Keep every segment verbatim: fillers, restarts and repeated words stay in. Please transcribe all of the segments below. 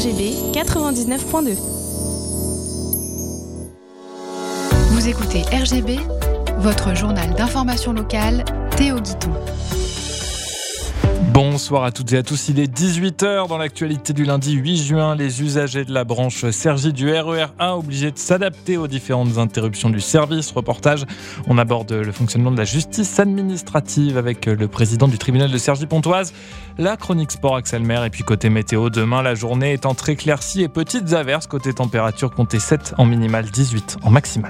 G B quatre-vingt-dix-neuf point deux. Vous écoutez R G B, votre journal d'information locale, Théo Guiton. Bonsoir à toutes et à tous, il est dix-huit heures dans l'actualité du lundi huit juin. Les usagers de la branche Cergy du R E R A obligés de s'adapter aux différentes interruptions du service. Reportage, on aborde le fonctionnement de la justice administrative avec le président du tribunal de Cergy-Pontoise. La chronique sport Axel Maire et puis côté météo, demain la journée étant très éclaircie et petites averses. Côté température, comptez sept en minimal, dix-huit en maximal.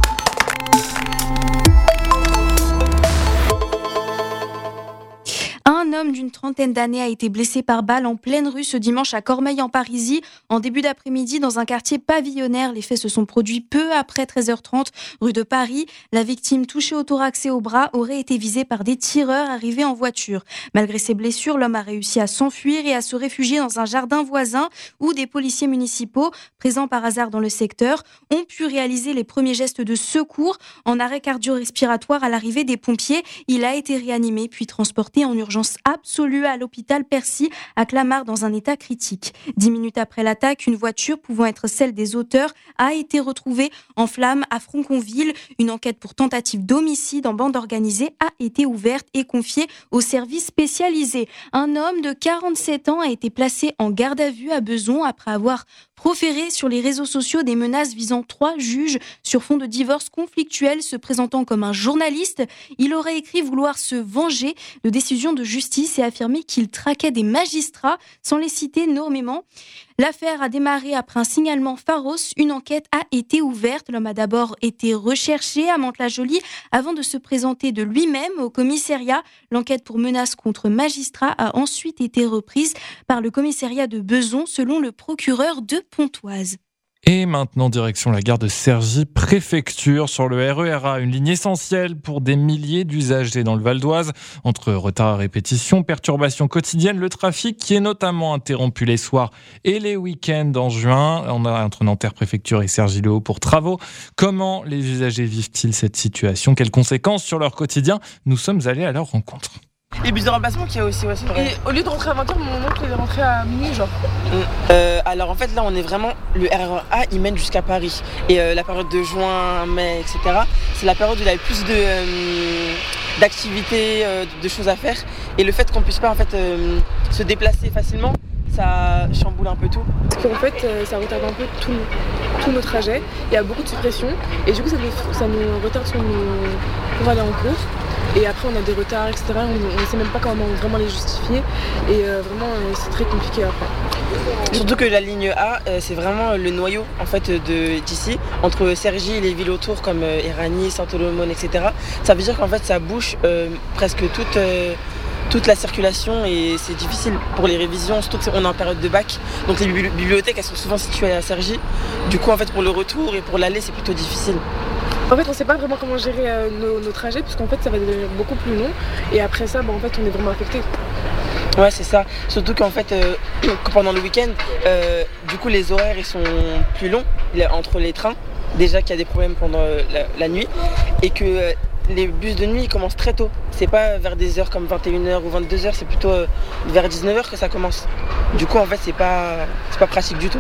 Un homme d'une trentaine d'années a été blessé par balle en pleine rue ce dimanche à Cormeilles-en-Parisis, en début d'après-midi dans un quartier pavillonnaire. Les faits se sont produits peu après treize heures trente, rue de Paris. La victime, touchée au thorax et au bras, aurait été visée par des tireurs arrivés en voiture. Malgré ses blessures, l'homme a réussi à s'enfuir et à se réfugier dans un jardin voisin où des policiers municipaux, présents par hasard dans le secteur, ont pu réaliser les premiers gestes de secours. En arrêt cardio-respiratoire à l'arrivée des pompiers, il a été réanimé puis transporté en urgence absolue à l'hôpital Percy à Clamart dans un état critique. Dix minutes après l'attaque, une voiture pouvant être celle des auteurs a été retrouvée en flammes à Franconville. Une enquête pour tentative d'homicide en bande organisée a été ouverte et confiée au service spécialisé. Un homme de quarante-sept ans a été placé en garde à vue à Besançon après avoir proféré sur les réseaux sociaux des menaces visant trois juges sur fond de divorce conflictuel. Se présentant comme un journaliste, il aurait écrit vouloir se venger de décisions de justice et affirmé qu'il traquait des magistrats sans les citer nommément. L'affaire a démarré après un signalement Pharos. Une enquête a été ouverte. L'homme a d'abord été recherché à Mantes-la-Jolie avant de se présenter de lui-même au commissariat. L'enquête pour menaces contre magistrats a ensuite été reprise par le commissariat de Besançon selon le procureur de Pontoise. Et maintenant, direction la gare de Cergy-Préfecture sur le R E R A, une ligne essentielle pour des milliers d'usagers dans le Val d'Oise. Entre retard à répétition, perturbations quotidiennes, le trafic qui est notamment interrompu les soirs et les week-ends en juin. On a entre Nanterre-Préfecture et Cergy-le-Haut pour travaux. Comment les usagers vivent-ils cette situation ? Quelles conséquences sur leur quotidien ? Nous sommes allés à leur rencontre. Les bus de remplacement qu'il y a aussi, ouais, c'est vrai. Et au lieu de rentrer à vingt heures, mon oncle est rentré à minuit, genre. Euh, alors en fait, là, on est vraiment. Le R E R A, il mène jusqu'à Paris. Et euh, la période de juin, mai, et cetera, c'est la période où il y a le plus de, euh, d'activités, euh, de choses à faire. Et le fait qu'on puisse pas en fait euh, se déplacer facilement, ça chamboule un peu tout. Parce qu'en fait, ça retarde un peu tous tout nos trajets. Il y a beaucoup de suppressions. Et du coup, ça nous, ça nous retarde sur nos... pour aller en cours. Et après, on a des retards, et cetera. On ne sait même pas comment vraiment les justifier. Et euh, vraiment, euh, c'est très compliqué après. Surtout que la ligne A, euh, c'est vraiment le noyau en fait, de, d'ici, entre Cergy et les villes autour comme euh, Éragny, Saint-Olomone, et cetera. Ça veut dire qu'en fait, ça bouche euh, presque toute, euh, toute la circulation et c'est difficile pour les révisions, surtout qu'on est en période de bac. Donc les bibliothèques, elles sont souvent situées à Cergy. Du coup, en fait, pour le retour et pour l'aller, c'est plutôt difficile. En fait, on ne sait pas vraiment comment gérer euh, nos, nos trajets, puisqu'en fait, ça va devenir beaucoup plus long. Et après ça, bah, en fait, on est vraiment affecté. Ouais, c'est ça. Surtout qu'en fait, euh, pendant le week-end, euh, du coup, les horaires ils sont plus longs entre les trains. Déjà qu'il y a des problèmes pendant la, la nuit. Et que euh, les bus de nuit ils commencent très tôt. C'est pas vers des heures comme vingt et une heures ou vingt-deux heures, c'est plutôt euh, vers dix-neuf heures que ça commence. Du coup, en fait, c'est pas, c'est pas pratique du tout.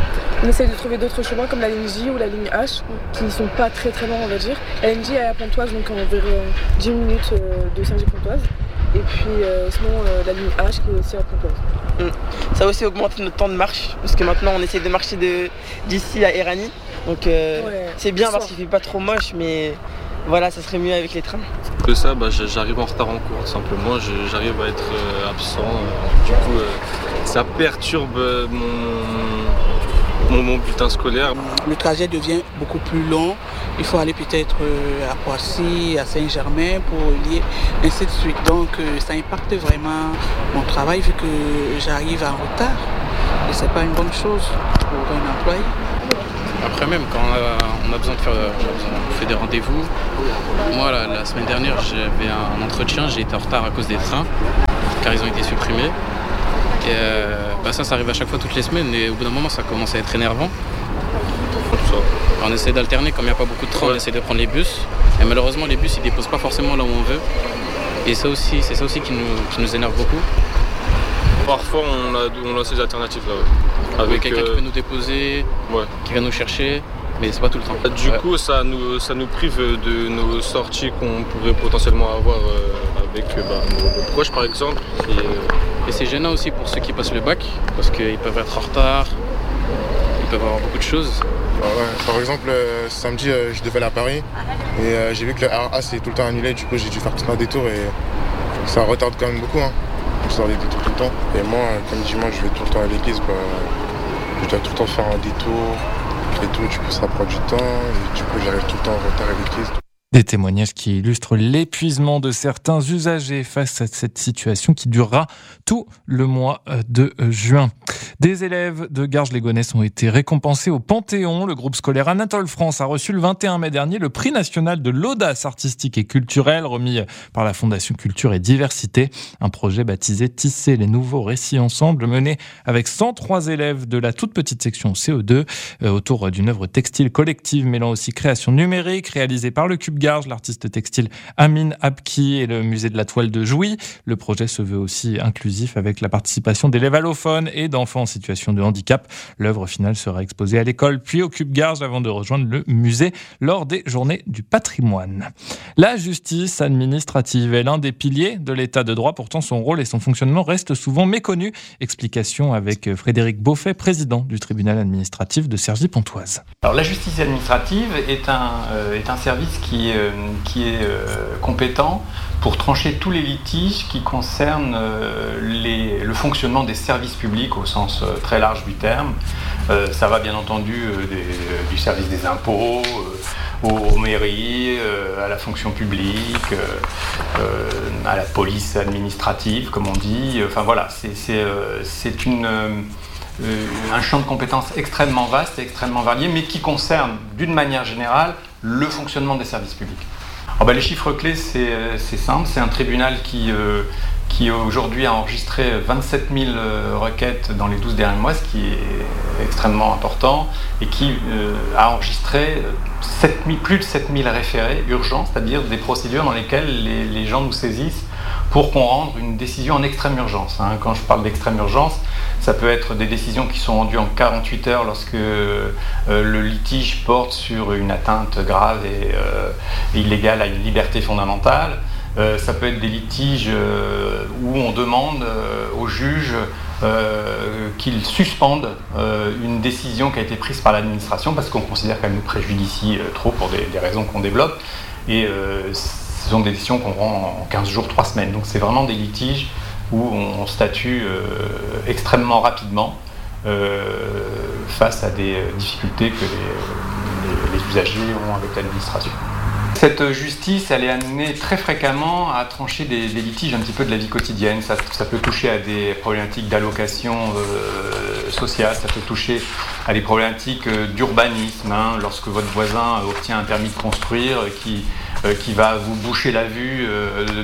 On essaie de trouver d'autres chemins comme la ligne J ou la ligne H qui ne sont pas très très longs on va dire. La ligne J est à Pontoise donc environ dix minutes de Cergy-Pontoise. Et puis euh, sinon euh, la ligne H qui est aussi à Pontoise. Mmh. Ça a aussi augmenté notre temps de marche parce que maintenant on essaie de marcher de, d'ici à Éragny. Donc euh, ouais, c'est bien parce qu'il fait pas trop moche mais voilà ça serait mieux avec les trains. Que ça bah, j'arrive en retard en cours tout simplement, j'arrive à être euh, absent. Euh, du coup euh, ça perturbe euh, mon... Mon, mon bulletin scolaire. Le trajet devient beaucoup plus long. Il faut aller peut-être à Poissy, à Saint-Germain pour lier, ainsi de suite. Donc ça impacte vraiment mon travail vu que j'arrive en retard. Et c'est pas une bonne chose pour un employé. Après même, quand on a, on a besoin de faire on fait des rendez-vous, moi la, la semaine dernière j'avais un entretien, j'ai été en retard à cause des trains, car ils ont été supprimés. Et euh, bah ça, ça arrive à chaque fois toutes les semaines et au bout d'un moment ça commence à être énervant. On essaie d'alterner, comme il n'y a pas beaucoup de trains, on essaie de prendre les bus. Et malheureusement les bus ils déposent pas forcément là où on veut. Et ça aussi, c'est ça aussi qui nous, qui nous énerve beaucoup. Parfois, on a, on a ces alternatives-là. Ouais. Avec quelqu'un euh... qui peut nous déposer, ouais. qui vient nous chercher, mais c'est pas tout le temps. Du ouais. coup, ça nous, ça nous prive de nos sorties qu'on pourrait potentiellement avoir euh, avec euh, bah, nos, nos proches, par exemple. Et, euh... et c'est gênant aussi pour ceux qui passent le bac, parce qu'ils peuvent être en retard, ils peuvent avoir beaucoup de choses. Ah ouais. Par exemple, euh, samedi, euh, je devais aller à Paris et euh, j'ai vu que le R A c'est tout le temps annulé. Du coup, j'ai dû faire tout un détour et ça retarde quand même beaucoup. Hein. Je sors des détours tout le temps. Et moi, comme dimanche, je vais tout le temps à l'église. Bah, je dois tout le temps faire un détour et tout. Du coup, ça prend du temps et du coup, j'arrive tout le temps en retard à l'église. Des témoignages qui illustrent l'épuisement de certains usagers face à cette situation qui durera tout le mois de juin. Des élèves de Garges-les-Gonesse ont été récompensés au Panthéon. Le groupe scolaire Anatole France a reçu le vingt et un mai dernier le prix national de l'audace artistique et culturelle remis par la Fondation Culture et Diversité. Un projet baptisé Tisser les nouveaux récits ensemble, mené avec cent trois élèves de la toute petite section C E deux autour d'une œuvre textile collective mêlant aussi création numérique réalisée par le Cube Garges, l'artiste textile Amine Abki et le musée de la toile de Jouy. Le projet se veut aussi inclusif avec la participation d'élèves allophones et d'enfants en situation de handicap. L'œuvre finale sera exposée à l'école puis au Cube Garges avant de rejoindre le musée lors des Journées du patrimoine. La justice administrative est l'un des piliers de l'état de droit. Pourtant, son rôle et son fonctionnement restent souvent méconnus. Explication avec Frédéric Beaufet, président du tribunal administratif de Cergy-Pontoise. Alors, la justice administrative est un, euh, est un service qui euh, qui est euh, compétent pour trancher tous les litiges qui concernent euh, les, le fonctionnement des services publics au sens euh, très large du terme. Euh, ça va bien entendu euh, des, euh, du service des impôts, euh, aux, aux mairies, euh, à la fonction publique, euh, euh, à la police administrative, comme on dit. Enfin voilà, c'est, c'est, euh, c'est une... Euh, un champ de compétences extrêmement vaste et extrêmement varié, mais qui concerne d'une manière générale le fonctionnement des services publics. Alors ben, les chiffres clés, c'est, c'est simple, c'est un tribunal qui, euh, qui aujourd'hui a enregistré vingt-sept mille requêtes dans les douze derniers mois, ce qui est extrêmement important, et qui euh, a enregistré sept mille, plus de sept mille référés urgents, c'est-à-dire des procédures dans lesquelles les, les gens nous saisissent pour qu'on rende une décision en extrême urgence. Hein. Quand je parle d'extrême urgence, ça peut être des décisions qui sont rendues en quarante-huit heures lorsque euh, le litige porte sur une atteinte grave et euh, illégale à une liberté fondamentale. Euh, ça peut être des litiges euh, où on demande euh, au juge euh, qu'il suspende euh, une décision qui a été prise par l'administration parce qu'on considère qu'elle nous préjudicie euh, trop pour des, des raisons qu'on développe. Et euh, ce sont des décisions qu'on rend en quinze jours, trois semaines. Donc c'est vraiment des litiges où on statue euh, extrêmement rapidement euh, face à des difficultés que les, les, les usagers ont avec l'administration. Cette justice, elle est amenée très fréquemment à trancher des, des litiges un petit peu de la vie quotidienne. Ça, ça peut toucher à des problématiques d'allocation euh, sociale, ça peut toucher à des problématiques euh, d'urbanisme. Hein, lorsque votre voisin obtient un permis de construire qui, euh, qui va vous boucher la vue euh, de,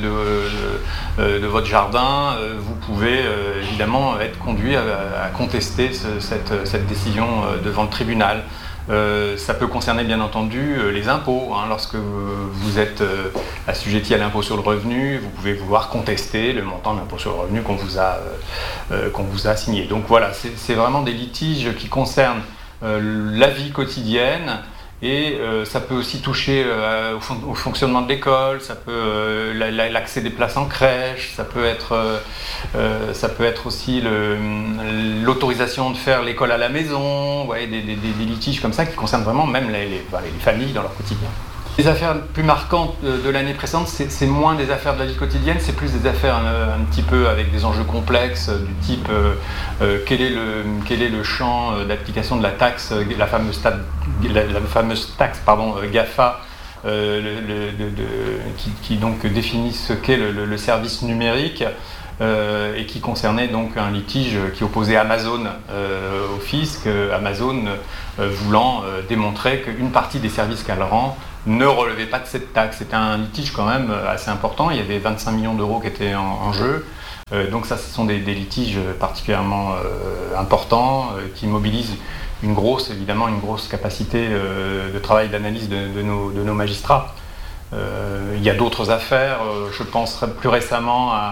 de, de, de votre jardin, euh, vous pouvez euh, évidemment être conduit à, à contester ce, cette, cette décision euh, devant le tribunal. Euh, ça peut concerner bien entendu euh, les impôts. Hein. Lorsque vous, vous êtes euh, assujetti à l'impôt sur le revenu, vous pouvez vouloir contester le montant de l'impôt sur le revenu qu'on vous a, euh, qu'on vous a assigné. Donc voilà, c'est, c'est vraiment des litiges qui concernent euh, la vie quotidienne. Et euh, ça peut aussi toucher euh, au, fon- au fonctionnement de l'école, ça peut euh, la, la, l'accès des places en crèche, ça peut être, euh, euh, ça peut être aussi le, l'autorisation de faire l'école à la maison, ouais, des, des, des litiges comme ça qui concernent vraiment même les, les, les familles dans leur quotidien. Les affaires plus marquantes de l'année précédente, c'est, c'est moins des affaires de la vie quotidienne, c'est plus des affaires un, un petit peu avec des enjeux complexes du type euh, euh, quel est le quel est le champ d'application de la taxe, la fameuse, ta, la, la fameuse taxe pardon, GAFA, euh, le, le, de, de, qui, qui donc définit ce qu'est le, le, le service numérique. Euh, et qui concernait donc un litige qui opposait Amazon euh, au fisc, Amazon euh, voulant euh, démontrer qu'une partie des services qu'elle rend ne relevait pas de cette taxe. C'était un litige quand même assez important, il y avait vingt-cinq millions d'euros qui étaient en, en jeu, euh, donc ça ce sont des, des litiges particulièrement euh, importants euh, qui mobilisent une grosse, évidemment une grosse capacité euh, de travail, d'analyse de, de, nos, de nos magistrats. Euh, il y a d'autres affaires, euh, je pense plus récemment à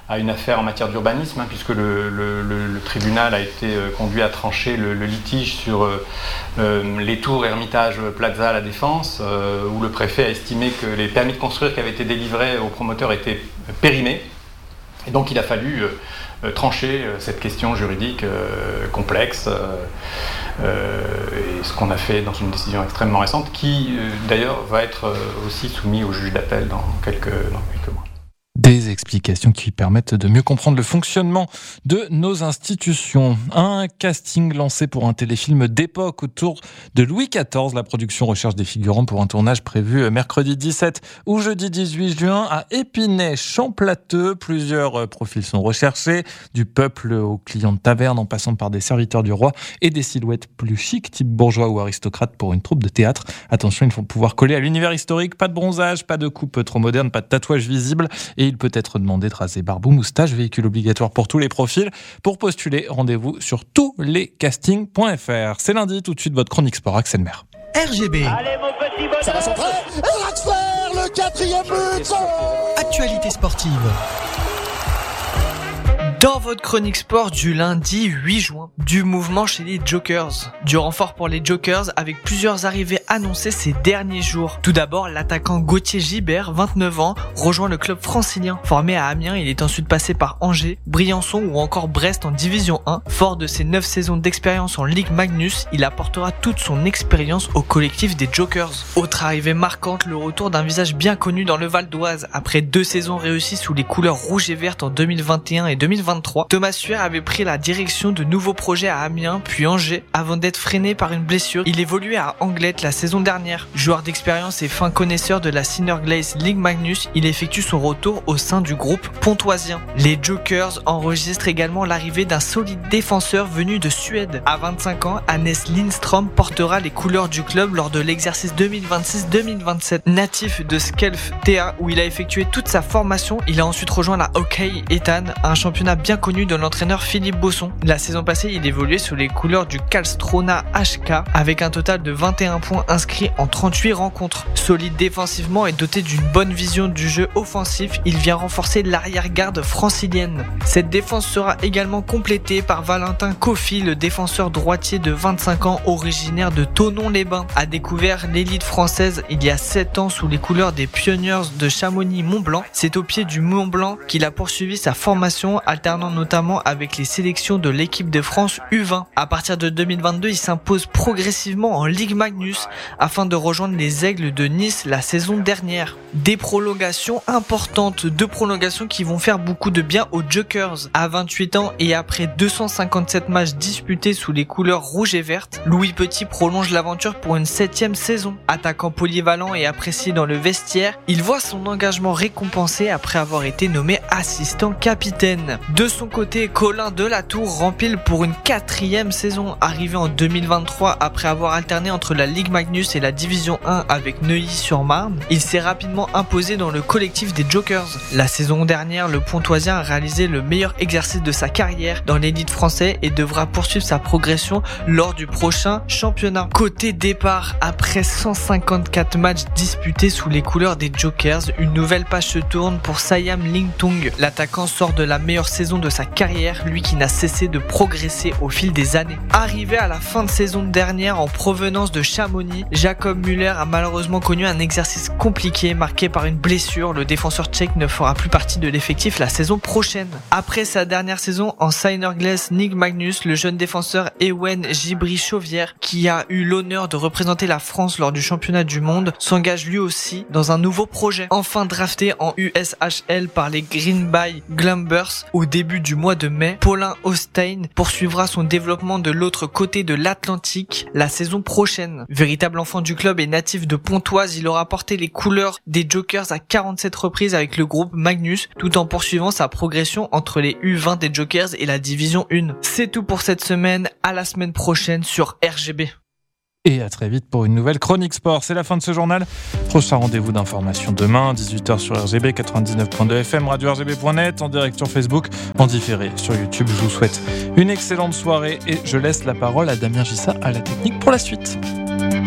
à une affaire en matière d'urbanisme, hein, puisque le, le, le, le tribunal a été euh, conduit à trancher le, le litige sur euh, euh, les tours Hermitage Plaza à la Défense, euh, où le préfet a estimé que les permis de construire qui avaient été délivrés aux promoteurs étaient périmés. Et donc il a fallu euh, trancher euh, cette question juridique euh, complexe, euh, euh, et ce qu'on a fait dans une décision extrêmement récente, qui euh, d'ailleurs va être euh, aussi soumise au juge d'appel dans quelques, dans quelques mois. Des explications qui permettent de mieux comprendre le fonctionnement de nos institutions. Un casting lancé pour un téléfilm d'époque autour de Louis quatorze. La production recherche des figurants pour un tournage prévu mercredi dix-sept ou jeudi dix-huit juin à Épinay-Champlateux. Plusieurs profils sont recherchés, du peuple aux clients de taverne en passant par des serviteurs du roi et des silhouettes plus chic, type bourgeois ou aristocrate pour une troupe de théâtre. Attention, il faut pouvoir coller à l'univers historique. Pas de bronzage, pas de coupe trop moderne, pas de tatouage visible. Et il peut être demandé de raser barbe ou moustache, véhicule obligatoire pour tous les profils. Pour postuler, rendez-vous sur tous les castings point f r. C'est lundi, tout de suite votre chronique sport, Axel Maire. R G B. Allez mon petit bonhomme. Ça va centrer. Et Raxler, le quatrième but. Actualité sportive. Dans votre chronique sport du lundi huit juin, du mouvement chez les Jokers. Du renfort pour les Jokers avec plusieurs arrivées annoncées ces derniers jours. Tout d'abord, l'attaquant Gauthier Gibert, vingt-neuf ans, rejoint le club francilien. Formé à Amiens, il est ensuite passé par Angers, Briançon ou encore Brest en Division un. Fort de ses neuf saisons d'expérience en Ligue Magnus, il apportera toute son expérience au collectif des Jokers. Autre arrivée marquante, le retour d'un visage bien connu dans le Val d'Oise. Après deux saisons réussies sous les couleurs rouges et vertes en deux mille vingt et un et deux mille vingt-trois, Thomas Suer avait pris la direction de nouveaux projets à Amiens puis Angers avant d'être freiné par une blessure. Il évoluait à Anglet la saison dernière. Joueur d'expérience et fin connaisseur de la Sinnerglaze Ligue Magnus, il effectue son retour au sein du groupe pontoisien. Les Jokers enregistrent également l'arrivée d'un solide défenseur venu de Suède. À vingt-cinq ans, Hannes Lindström portera les couleurs du club lors de l'exercice deux mille vingt-six deux mille vingt-sept. Natif de Skelf T A où il a effectué toute sa formation, il a ensuite rejoint la Hockey Ethan, un championnat bien connu de l'entraîneur Philippe Bosson. La saison passée, il évoluait sous les couleurs du Karlskrona H K avec un total de vingt et un points inscrits en trente-huit rencontres. Solide défensivement et doté d'une bonne vision du jeu offensif, il vient renforcer l'arrière-garde francilienne. Cette défense sera également complétée par Valentin Kofi, le défenseur droitier de vingt-cinq ans originaire de Thonon-les-Bains. A découvert l'élite française il y a sept ans sous les couleurs des Pioneers de Chamonix-Mont-Blanc. C'est au pied du Mont-Blanc qu'il a poursuivi sa formation, alternant notamment avec les sélections de l'équipe de France U vingt. À partir de deux mille vingt-deux, il s'impose progressivement en Ligue Magnus afin de rejoindre les Aigles de Nice la saison dernière. Des prolongations importantes, deux prolongations qui vont faire beaucoup de bien aux Jokers. À vingt-huit ans et après deux cent cinquante-sept matchs disputés sous les couleurs rouges et vertes, Louis Petit prolonge l'aventure pour une septième saison. Attaquant polyvalent et apprécié dans le vestiaire, il voit son engagement récompensé après avoir été nommé assistant capitaine. De son côté, Colin Delatour rempile pour une quatrième saison. Arrivé en deux mille vingt-trois après avoir alterné entre la Ligue Magnus et la Division un avec Neuilly-sur-Marne, il s'est rapidement imposé dans le collectif des Jokers. La saison dernière, le Pontoisien a réalisé le meilleur exercice de sa carrière dans l'élite français et devra poursuivre sa progression lors du prochain championnat. Côté départ, après cent cinquante-quatre matchs disputés sous les couleurs des Jokers, une nouvelle page se tourne pour Sayam Lingtung. L'attaquant sort de la meilleure saison de sa carrière, lui qui n'a cessé de progresser au fil des années. Arrivé à la fin de saison dernière en provenance de Chamonix, Jacob Müller a malheureusement connu un exercice compliqué marqué par une blessure. Le défenseur tchèque ne fera plus partie de l'effectif la saison prochaine. Après sa dernière saison en Sinnerglaze Ligue Magnus, le jeune défenseur Ewen Gibri-Chauvière, qui a eu l'honneur de représenter la France lors du championnat du monde, s'engage lui aussi dans un nouveau projet. Enfin drafté en U S H L par les Green Bay Glumbers au début du mois de mai, Paulin Ostein poursuivra son développement de l'autre côté de l'Atlantique la saison prochaine. Véritable enfant du club et natif de Pontoise, il aura porté les couleurs des Jokers à quarante-sept reprises avec le groupe Magnus, tout en poursuivant sa progression entre les U vingt des Jokers et la Division un. C'est tout pour cette semaine, à la semaine prochaine sur R G B. Et à très vite pour une nouvelle chronique sport. C'est la fin de ce journal. Prochain rendez-vous d'information demain, dix-huit heures sur R G B quatre-vingt-dix-neuf point deux F M, radio R G B point net, en direct sur Facebook, en différé sur YouTube. Je vous souhaite une excellente soirée et je laisse la parole à Damien Gissa à la technique pour la suite.